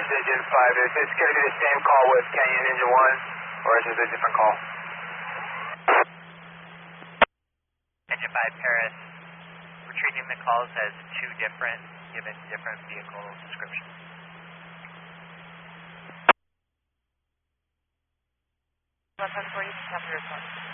Engine 5. Is this going to be the same call with Canyon Engine 1, or is it a different call? Engine 5 Paris, we're treating the calls as two different, given different vehicle descriptions. Left 140, copy your response.